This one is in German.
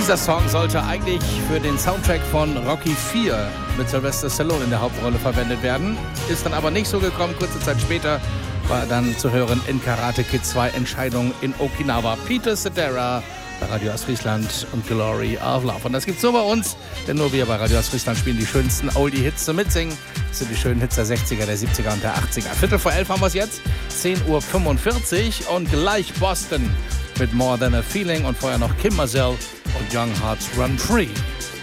Dieser Song sollte eigentlich für den Soundtrack von Rocky 4 mit Sylvester Stallone in der Hauptrolle verwendet werden. Ist dann aber nicht so gekommen. Kurze Zeit später war er dann zu hören in Karate Kid 2 Entscheidung in Okinawa. Peter Cetera bei Radio Ostfriesland und Glory of Love. Und das gibt's nur bei uns, denn nur wir bei Radio Ostfriesland spielen die schönsten Oldie-Hits zum Mitsingen. Das sind die schönen Hits der 60er, der 70er und der 80er. 11:15 haben wir es jetzt, 10:45 Uhr und gleich Boston mit More Than a Feeling und vorher noch Kim Mazel und Young Hearts Run Free.